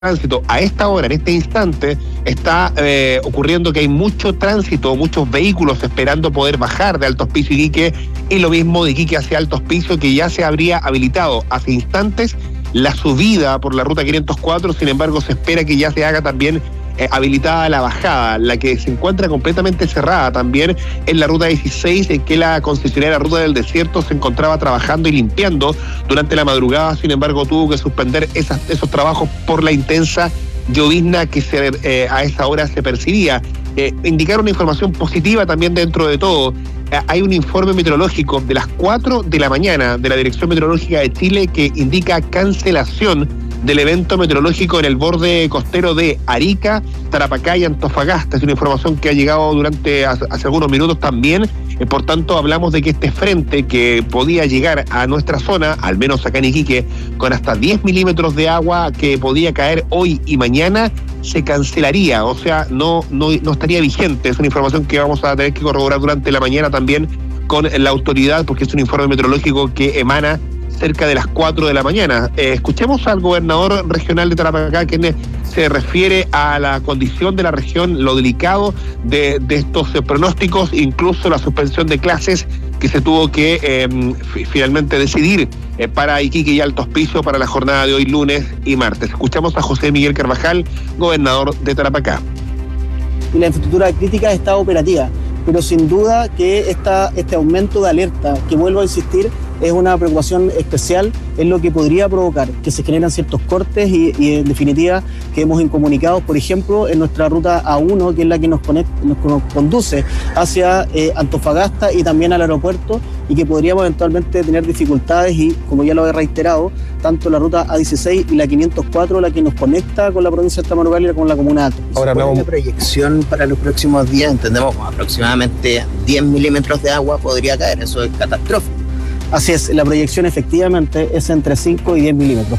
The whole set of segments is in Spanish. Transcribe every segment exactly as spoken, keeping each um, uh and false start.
tránsito a esta hora, en este instante, está eh, ocurriendo que hay mucho tránsito, muchos vehículos esperando poder bajar de Alto Hospicio y Iquique, y lo mismo de Iquique hacia Alto Hospicio, que ya se habría habilitado hace instantes la subida por la ruta quinientos cuatro. Sin embargo, se espera que ya se haga también eh, habilitada la bajada, la que se encuentra completamente cerrada también en la ruta dieciséis, en que la concesionaria Ruta del Desierto se encontraba trabajando y limpiando durante la madrugada. Sin embargo, tuvo que suspender esas, esos trabajos por la intensa llovizna que se, eh, a esa hora se percibía. Eh, indicar una información positiva también dentro de todo. Eh, hay un informe meteorológico de las cuatro de la mañana de la Dirección Meteorológica de Chile que indica cancelación del evento meteorológico en el borde costero de Arica, Tarapacá y Antofagasta. Es una información que ha llegado durante hace, hace algunos minutos también. Eh, por tanto, hablamos de que este frente que podía llegar a nuestra zona, al menos acá en Iquique, con hasta diez milímetros de agua que podía caer hoy y mañana, se cancelaría, o sea, no, no, no estaría vigente. Es una información que vamos a tener que corroborar durante la mañana también con la autoridad, porque es un informe meteorológico que emana cerca de las cuatro de la mañana. Eh, escuchemos al gobernador regional de Tarapacá, quien se refiere a la condición de la región, lo delicado de, de estos eh, pronósticos, incluso la suspensión de clases que se tuvo que eh, finalmente decidir eh, para Iquique y Alto Hospicio para la jornada de hoy, lunes y martes. Escuchamos a José Miguel Carvajal, gobernador de Tarapacá. Y la infraestructura crítica está operativa, pero sin duda que esta, este aumento de alerta, que vuelvo a insistir, es una preocupación especial, es lo que podría provocar que se generan ciertos cortes y, y en definitiva quedemos incomunicados, por ejemplo, en nuestra ruta A uno, que es la que nos, conecta, nos, nos conduce hacia eh, Antofagasta y también al aeropuerto, y que podríamos eventualmente tener dificultades, y como ya lo he reiterado, tanto la ruta A dieciséis y la quinientos cuatro, la que nos conecta con la provincia de Tamaulipas con la comuna de Alto. Ahora hablamos de proyección para los próximos días, entendemos como aproximadamente diez milímetros de agua podría caer, eso es catastrófico. Así es, la proyección efectivamente es entre cinco y diez milímetros.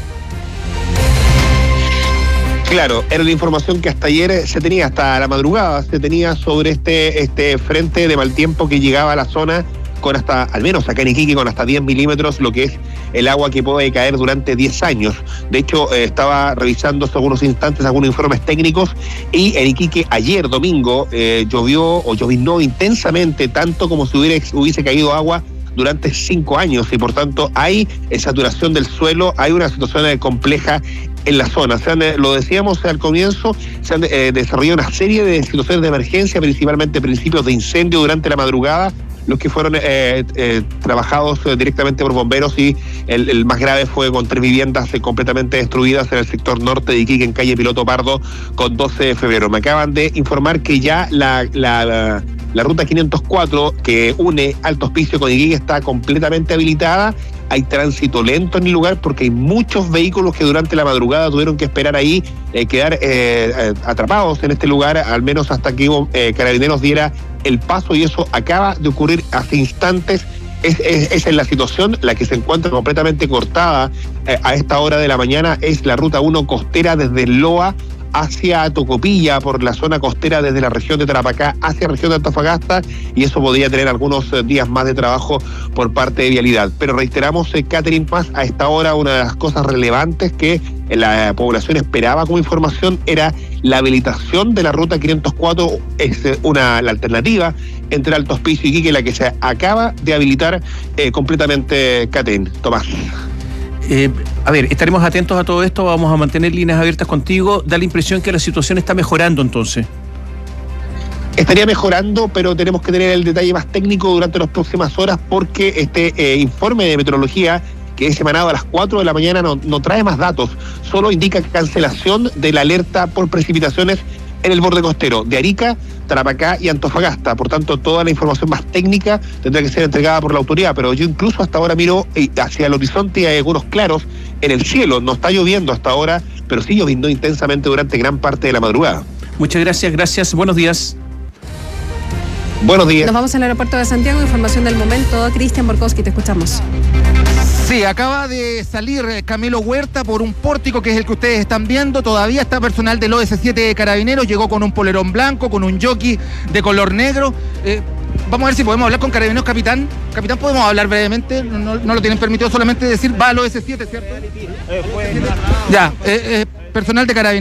Claro, era la información que hasta ayer se tenía, hasta la madrugada se tenía sobre este, este frente de mal tiempo que llegaba a la zona con hasta, al menos acá en Iquique, con hasta diez milímetros, lo que es el agua que puede caer durante diez años. De hecho, eh, estaba revisando hace algunos instantes algunos informes técnicos, y en Iquique ayer domingo eh, llovió o llovinó intensamente, tanto como si hubiera, hubiese caído agua durante cinco años, y por tanto hay saturación del suelo, hay una situación compleja en la zona. Se han, lo decíamos al comienzo, se han eh, desarrollado una serie de situaciones de emergencia, principalmente principios de incendio durante la madrugada, los que fueron eh, eh, trabajados eh, directamente por bomberos, y el, el más grave fue con tres viviendas eh, completamente destruidas en el sector norte de Iquique, en calle Piloto Pardo, con doce de febrero. Me acaban de informar que ya la, la, la, la ruta quinientos cuatro, que une Alto Hospicio con Iquique, está completamente habilitada. Hay tránsito lento en el lugar porque hay muchos vehículos que durante la madrugada tuvieron que esperar ahí, eh, quedar eh, atrapados en este lugar, al menos hasta que eh, Carabineros diera el paso, y eso acaba de ocurrir hace instantes. Es, es, esa es la situación, la que se encuentra completamente cortada eh, a esta hora de la mañana es la ruta uno costera desde Loa hacia Tocopilla, por la zona costera desde la región de Tarapacá hacia la región de Antofagasta, y eso podría tener algunos días más de trabajo por parte de Vialidad. Pero reiteramos, eh, Catherine Paz, a esta hora una de las cosas relevantes que la población esperaba como información era la habilitación de la ruta quinientos cuatro, es una la alternativa entre Alto Hospicio y Iquique, la que se acaba de habilitar eh, completamente, Catherine. Tomás. Eh, a ver, estaremos atentos a todo esto, vamos a mantener líneas abiertas contigo. Da la impresión que la situación está mejorando entonces. Estaría mejorando, pero tenemos que tener el detalle más técnico durante las próximas horas, porque este eh, informe de meteorología que es emanado a las cuatro de la mañana no, no trae más datos, solo indica cancelación de la alerta por precipitaciones en el borde costero de Arica, Tarapacá y Antofagasta. Por tanto, toda la información más técnica tendrá que ser entregada por la autoridad, pero yo incluso hasta ahora miro hacia el horizonte y hay algunos claros en el cielo. No está lloviendo hasta ahora, pero sí lloviendo intensamente durante gran parte de la madrugada. Muchas gracias, gracias, buenos días. Buenos días. Nos vamos al aeropuerto de Santiago, información del momento. Cristian Borkowski, te escuchamos. Sí, acaba de salir Camilo Huerta por un pórtico que es el que ustedes están viendo. Todavía está personal del O S siete de Carabineros. Llegó con un polerón blanco, con un jockey de color negro. Eh, vamos a ver si podemos hablar con Carabineros, capitán. Capitán, ¿podemos hablar brevemente? No, no lo tienen permitido solamente decir, va al O S siete, ¿cierto? Ya, eh, eh, personal de Carabineros.